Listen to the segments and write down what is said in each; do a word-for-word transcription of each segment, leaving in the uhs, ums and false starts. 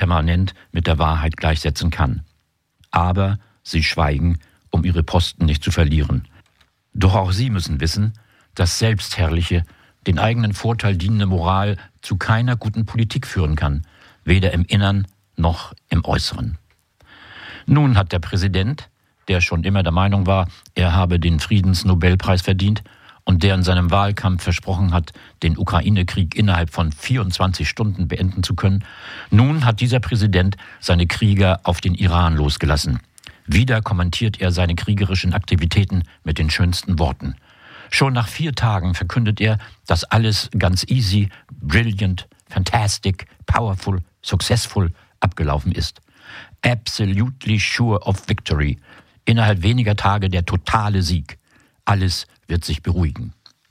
permanent mit der Wahrheit gleichsetzen kann. Aber sie schweigen, um ihre Posten nicht zu verlieren. Doch auch sie müssen wissen, dass selbstherrliche, den eigenen Vorteil dienende Moral zu keiner guten Politik führen kann, weder im Innern noch im Äußeren. Nun hat der Präsident, der schon immer der Meinung war, er habe den Friedensnobelpreis verdient und der in seinem Wahlkampf versprochen hat, den Ukraine-Krieg innerhalb von vierundzwanzig Stunden beenden zu können, nun hat dieser Präsident seine Krieger auf den Iran losgelassen. Wieder kommentiert er seine kriegerischen Aktivitäten mit den schönsten Worten. Schon nach vier Tagen verkündet er, dass alles ganz easy, brilliant, fantastic, powerful, successful abgelaufen ist. Absolutely sure of victory. Innerhalb weniger Tage der totale Sieg. Alles wird sich beruhigen.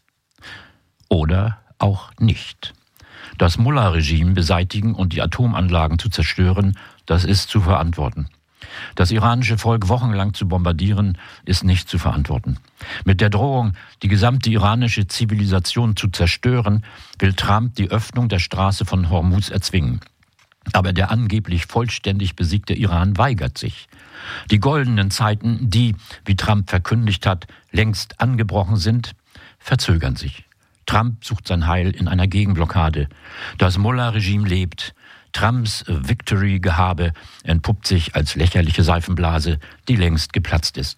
Oder auch nicht. Das Mullah-Regime beseitigen und die Atomanlagen zu zerstören, das ist zu verantworten. Das iranische Volk wochenlang zu bombardieren, ist nicht zu verantworten. Mit der Drohung, die gesamte iranische Zivilisation zu zerstören, will Trump die Öffnung der Straße von Hormuz erzwingen. Aber der angeblich vollständig besiegte Iran weigert sich. Die goldenen Zeiten, die, wie Trump verkündigt hat, längst angebrochen sind, verzögern sich. Trump sucht sein Heil in einer Gegenblockade. Das Mullah-Regime lebt. Trumps Victory-Gehabe entpuppt sich als lächerliche Seifenblase, die längst geplatzt ist.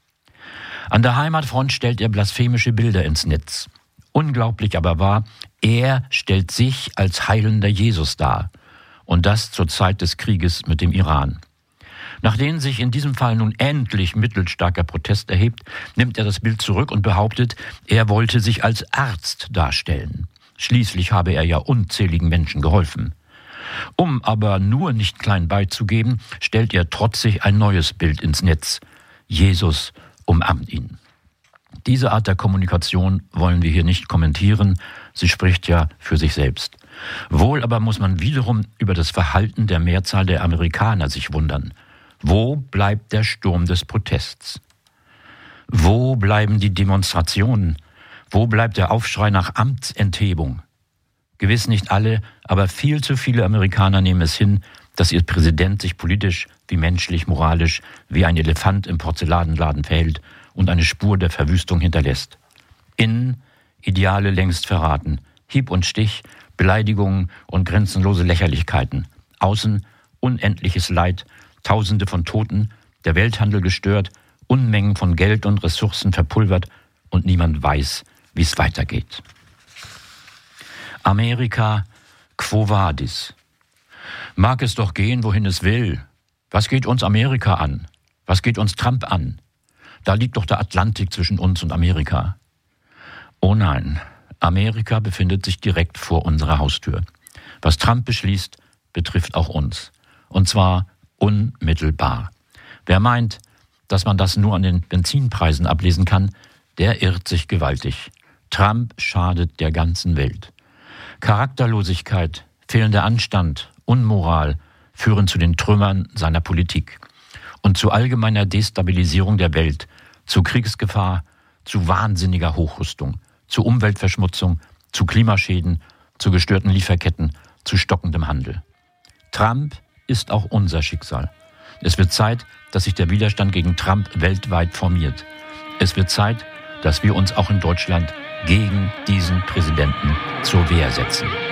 An der Heimatfront stellt er blasphemische Bilder ins Netz. Unglaublich aber wahr, er stellt sich als heilender Jesus dar. Und das zur Zeit des Krieges mit dem Iran. Nachdem sich in diesem Fall nun endlich mittelstarker Protest erhebt, nimmt er das Bild zurück und behauptet, er wollte sich als Arzt darstellen. Schließlich habe er ja unzähligen Menschen geholfen. Um aber nur nicht klein beizugeben, stellt er trotzig ein neues Bild ins Netz. Jesus umarmt ihn. Diese Art der Kommunikation wollen wir hier nicht kommentieren, sie spricht ja für sich selbst. Wohl aber muss man wiederum über das Verhalten der Mehrzahl der Amerikaner sich wundern. Wo bleibt der Sturm des Protests? Wo bleiben die Demonstrationen? Wo bleibt der Aufschrei nach Amtsenthebung? Gewiss nicht alle, aber viel zu viele Amerikaner nehmen es hin, dass ihr Präsident sich politisch wie menschlich, moralisch wie ein Elefant im Porzellanladen verhält und eine Spur der Verwüstung hinterlässt. Innen Ideale längst verraten, Hieb und Stich, Beleidigungen und grenzenlose Lächerlichkeiten. Außen unendliches Leid, Tausende von Toten, der Welthandel gestört, Unmengen von Geld und Ressourcen verpulvert und niemand weiß, wie es weitergeht. Amerika, quo vadis? Mag es doch gehen, wohin es will. Was geht uns Amerika an? Was geht uns Trump an? Da liegt doch der Atlantik zwischen uns und Amerika. Oh nein, Amerika befindet sich direkt vor unserer Haustür. Was Trump beschließt, betrifft auch uns. Und zwar unmittelbar. Wer meint, dass man das nur an den Benzinpreisen ablesen kann, der irrt sich gewaltig. Trump schadet der ganzen Welt. Charakterlosigkeit, fehlender Anstand, Unmoral führen zu den Trümmern seiner Politik und zu allgemeiner Destabilisierung der Welt, zu Kriegsgefahr, zu wahnsinniger Hochrüstung, zu Umweltverschmutzung, zu Klimaschäden, zu gestörten Lieferketten, zu stockendem Handel. Trump ist auch unser Schicksal. Es wird Zeit, dass sich der Widerstand gegen Trump weltweit formiert. Es wird Zeit, dass wir uns auch in Deutschland gegen diesen Präsidenten zur Wehr setzen.